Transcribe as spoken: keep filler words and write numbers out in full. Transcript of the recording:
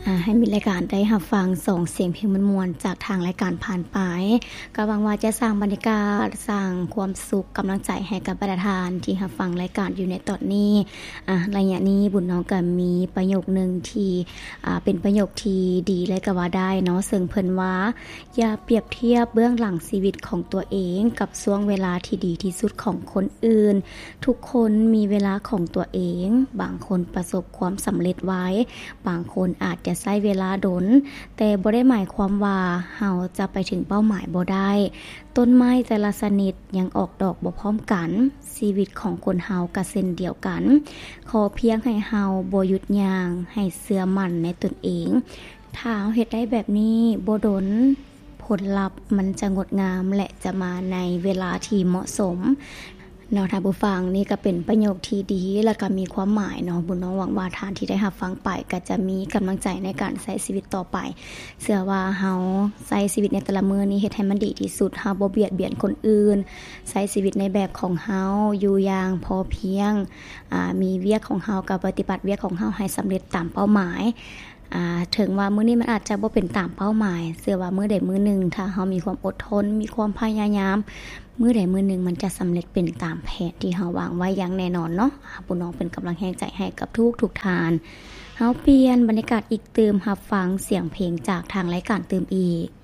อ่าให้มีรายการได้รับฟังส่งเสียงเพลงม่วนๆจากทางรายการผ่านไปก็หวังว่าจะสร้างบรรยากาศสร้างความสุขกำลังใจให้กับประธานที่รับฟังรายการอยู่ในตอนนี้อ่าระยะนี้บุญน้องก็มีประโยคนึงที่อ่าเป็นประโยคที่ดีเลยก็ว่าได้เนาะซึ่งเพิ่นว่าอย่าเปรียบเทียบเบื้องหลังชีวิตของตัวเองกับช่วงเวลาที่ดีที่สุดของคนอื่นทุกคนมีเวลาของตัวเองบางคนประสบความสำเร็จไว้บางคนอาจจะใช้เวลาดนแต่บ่ได้หมายความว่าเฮาจะไปถึงเป้าหมายบ่ได้ต้นไม้แต่ละชนิดยังออกดอกบ่พร้อมกันชีวิตของคนเฮาก็เช่นเดียวกันขอเพียงให้เฮาบ่หยุดยั้งให้เชื่อมั่นในตนเองถ้าเฮาเฮ็ดได้แบบนี้บ่ดนผลลัพธ์มันจะงดงามและจะมาในเวลาที่เหมาะสมเนาะท่านผู้ฟังนี่ก็เป็นประโยคที่ดีและก็มีความหมายเนาะบุญน้องหวังว่าท่านที่ได้รับฟังไปก็จะมีกำลังใจในการใช้ชีวิตต่อไปเชื่อว่าเฮาใช้ชีวิตในแต่ละมื้อนี้เฮ็ดให้มันดีที่สุดเฮาบ่เบียดเบียนคนอื่นใช้ชีวิตในแบบของเฮาอยู่อย่างพอเพียงอ่ามีเวียกของเฮาก็ปฏิบัติเวียกของเฮาให้สำเร็จตามเป้าหมายอ่าถึงว่ามื้อนี้มันอาจจะบ่เป็นตามเป้าหมายเชื่อว่ามื้อใดมื้อหนึ่งถ้าเฮามีความอดทนมีความพยายามมื้อใดมื้อหนึ่งมันจะสำเร็จเป็นตามแผนที่เฮาวางไว้อย่างแน่นอนเนาะปู่น้องเป็นกำลังแรงใจให้กับทุกทุกทานเฮาเปลี่ยนบรรยากาศอีกเติมรับฟังเสียงเพลงจากทางรายการเติมอีก